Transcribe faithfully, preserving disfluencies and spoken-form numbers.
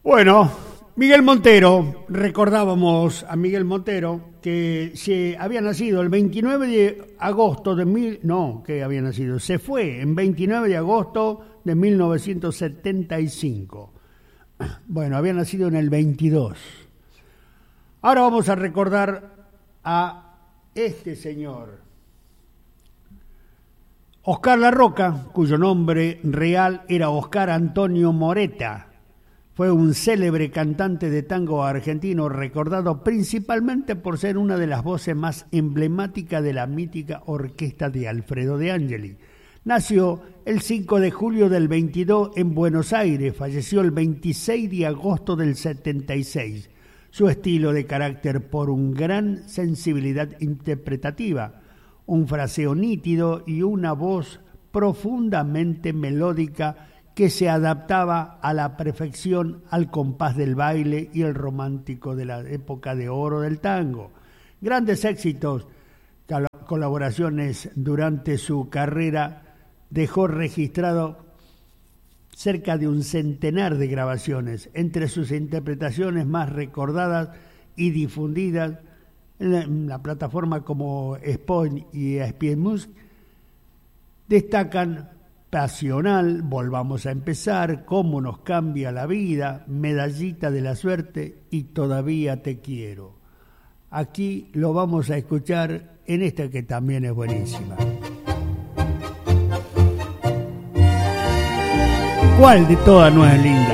Bueno, Miguel Montero, recordábamos a Miguel Montero que se había nacido el veintinueve de agosto de mil, no, que había nacido, se fue en veintinueve de agosto de mil novecientos setenta y cinco. Bueno, había nacido en el veintidós. Ahora vamos a recordar a este señor, Oscar La Roca, cuyo nombre real era Oscar Antonio Moreta. Fue un célebre cantante de tango argentino, recordado principalmente por ser una de las voces más emblemáticas de la mítica orquesta de Alfredo De Angeli. Nació el cinco de julio del veintidós en Buenos Aires, falleció el veintiséis de agosto del setenta y seis. Su estilo de carácter por una gran sensibilidad interpretativa, un fraseo nítido y una voz profundamente melódica que se adaptaba a la perfección al compás del baile y el romántico de la época de oro del tango. Grandes éxitos, colaboraciones durante su carrera, dejó registrado cerca de un centenar de grabaciones. Entre sus interpretaciones más recordadas y difundidas en la, en la plataforma como Spotify y Spiel Music, destacan Pasional, Volvamos a empezar, Cómo nos cambia la vida, Medallita de la suerte y Todavía te quiero. Aquí lo vamos a escuchar en esta que también es buenísima. ¿Cuál de todas no es linda?